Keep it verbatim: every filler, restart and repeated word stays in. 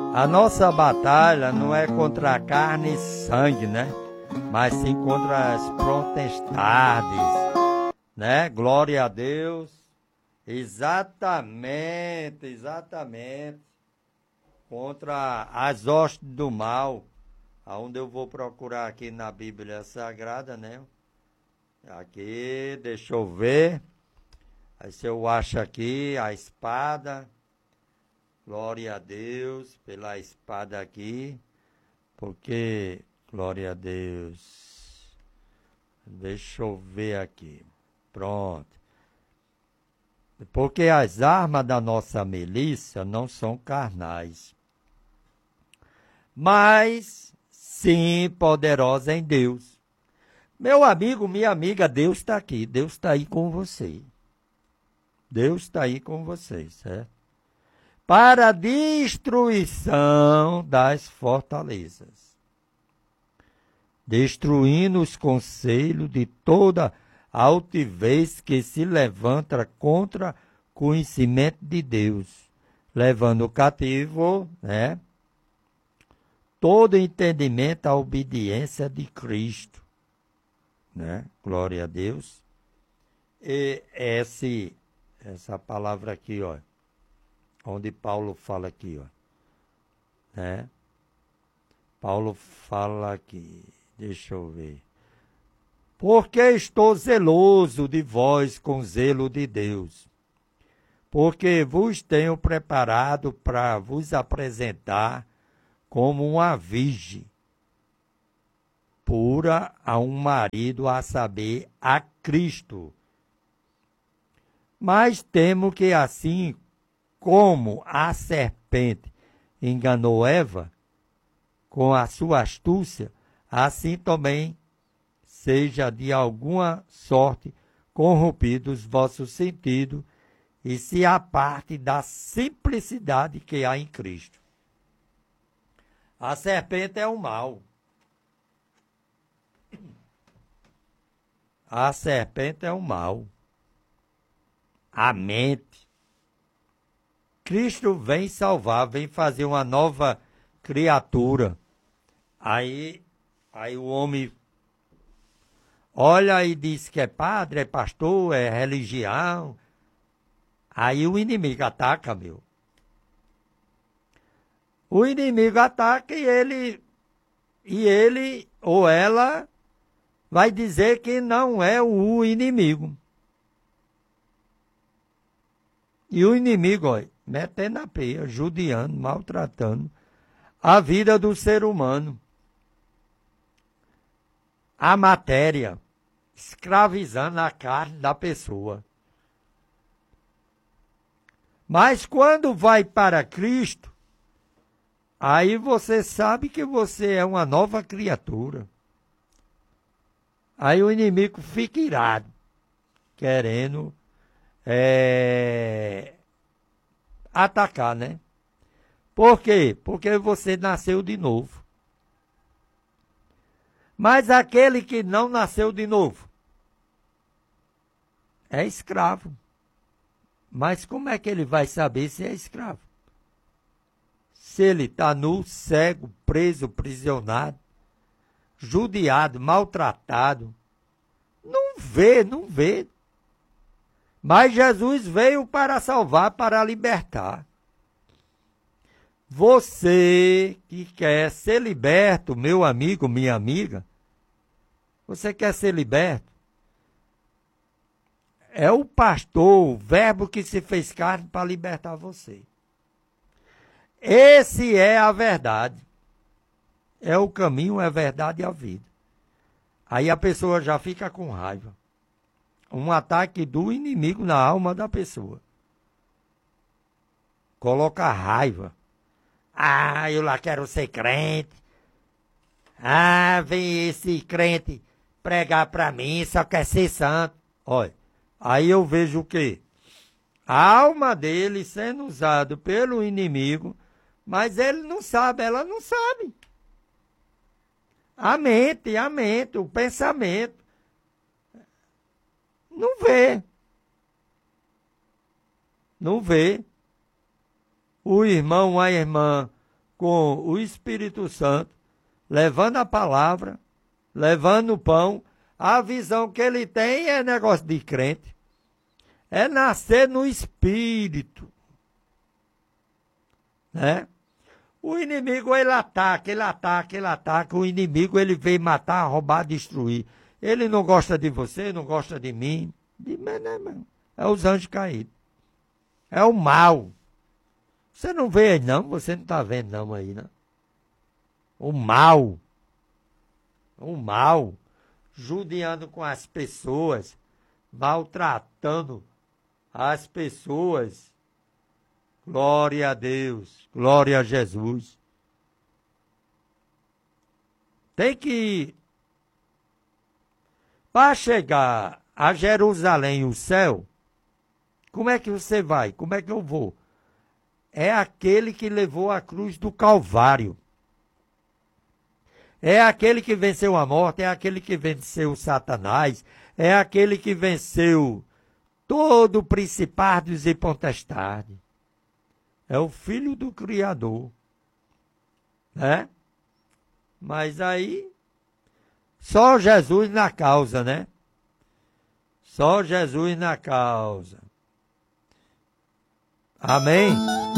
A nossa batalha não é contra a carne e sangue, né? Mas sim contra as potestades, né? Glória a Deus. Exatamente, exatamente. Contra as hostes do mal. Aonde eu vou procurar aqui na Bíblia Sagrada, né? Aqui, deixa eu ver. Aí se eu acho aqui a espada. Glória a Deus pela espada aqui. Porque, glória a Deus. Deixa eu ver aqui. Pronto. Porque as armas da nossa milícia não são carnais, mas sim poderosas em Deus. Meu amigo, minha amiga, Deus está aqui. Deus está aí com você. Deus está aí com você, certo? Para a destruição das fortalezas, destruindo os conselhos de toda altivez que se levanta contra conhecimento de Deus, levando cativo, né, todo entendimento à obediência de Cristo, né? Glória a Deus. E esse, essa palavra aqui, ó, onde Paulo fala aqui, ó, né? Paulo fala aqui, deixa eu ver. Porque estou zeloso de vós com zelo de Deus, porque vos tenho preparado para vos apresentar como uma virgem pura a um marido, a saber, a Cristo. Mas temo que assim como a serpente enganou Eva com a sua astúcia, assim também seja de alguma sorte corrompido os vossos sentidos e se aparte da simplicidade que há em Cristo. A serpente é o mal. A serpente é o mal. A mente. Cristo vem salvar, vem fazer uma nova criatura. Aí, aí o homem olha e diz que é padre, é pastor, é religião. Aí o inimigo ataca, meu. O inimigo ataca e ele, e ele ou ela vai dizer que não é o inimigo. E o inimigo, ó, metendo a peia, judiando, maltratando a vida do ser humano. A matéria, escravizando a carne da pessoa. Mas quando vai para Cristo, aí você sabe que você é uma nova criatura. Aí o inimigo fica irado, querendo é, atacar, né? Por quê? Porque você nasceu de novo. Mas aquele que não nasceu de novo é escravo. Mas como é que ele vai saber se é escravo? Se ele está nu, cego, preso, prisionado, judiado, maltratado. Não vê, não vê. Mas Jesus veio para salvar, para libertar. Você que quer ser liberto, meu amigo, minha amiga, você quer ser liberto? É o pastor, o verbo que se fez carne para libertar você. Esse é a verdade. É o caminho, é a verdade e a vida. Aí a pessoa já fica com raiva. Um ataque do inimigo na alma da pessoa. Coloca raiva. Ah, eu lá quero ser crente. Ah, vem esse crente pregar para mim, só quer ser santo. Olha, aí eu vejo o quê? A alma dele sendo usada pelo inimigo, mas ele não sabe, ela não sabe. A mente, a mente, o pensamento. Não vê. Não vê. O irmão, a irmã, com o Espírito Santo, levando a palavra, levando o pão. A visão que ele tem é negócio de crente. É nascer no Espírito. Né? O inimigo, ele ataca, ele ataca, ele ataca. O inimigo, ele vem matar, roubar, destruir. Ele não gosta de você, não gosta de mim. De, mas não, não. É os anjos caídos. É o mal. Você não vê aí não, você não está vendo não aí, né? O mal. O mal. Judiando com as pessoas. Maltratando as pessoas. Glória a Deus. Glória a Jesus. Tem que... Para chegar a Jerusalém, o céu, como é que você vai? Como é que eu vou? É aquele que levou a cruz do Calvário. É aquele que venceu a morte, é aquele que venceu Satanás, é aquele que venceu todo o principados e potestades. É o Filho do Criador. Né? Mas aí, só Jesus na causa, né? Só Jesus na causa. Amém?